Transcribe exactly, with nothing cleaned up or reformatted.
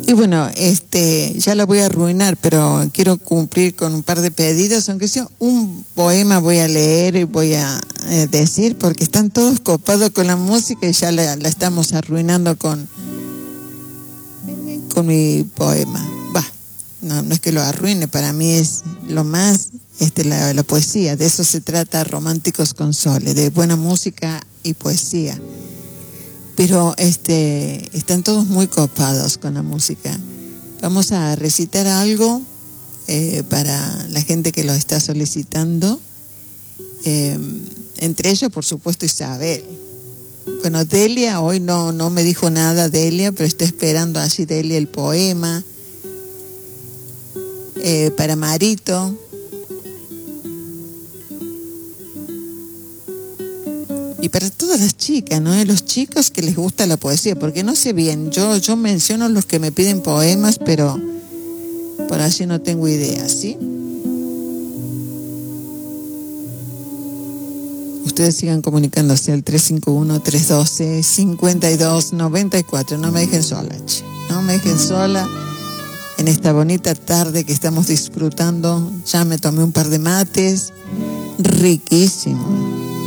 Y bueno, este, ya la voy a arruinar, pero quiero cumplir con un par de pedidos, aunque sea un poema voy a leer y voy a eh, decir, porque están todos copados con la música y ya la, la estamos arruinando con, con mi poema. Va, no, no es que lo arruine, para mí es lo más, este, la, la poesía, de eso se trata Románticos con Sole, de buena música y poesía. Pero este, están todos muy copados con la música. Vamos a recitar algo eh, para la gente que lo está solicitando. Eh, entre ellos, por supuesto, Isabel. Bueno, Delia, hoy no, no me dijo nada Delia, pero estoy esperando así Delia el poema. Eh, para Marito. Y para todas las chicas, ¿no? Los chicos que les gusta la poesía, porque no sé bien, yo, yo menciono los que me piden poemas, pero por allí no tengo idea, ¿sí? Ustedes sigan comunicándose al tres cinco uno, tres uno dos, cinco dos nueve cuatro. No me dejen sola, che. No me dejen sola en esta bonita tarde que estamos disfrutando. Ya me tomé un par de mates, riquísimo.